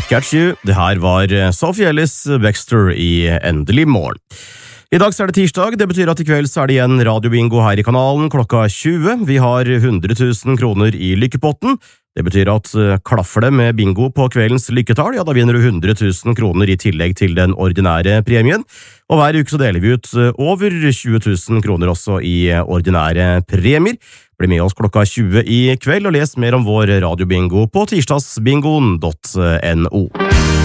Catch You. Det her var Sophie Ellis Baxter i Endelig morgen. I dag så er det tirsdag, det betyr at i kveld så er det igjen radiobingo her i kanalen klokka 20. Vi har 100 000 kroner i lykkepotten. Det betyr at klaffer det med bingo på kveldens lykketall, ja da vinner du 100 000 kroner i tillegg til den ordinære premien. Og hver uke så deler vi ut over 20 000 kroner også i ordinære premier. Bli med oss klokka 20 i kveld og les mer om vår radiobingo på tirsdagsbingoen.no.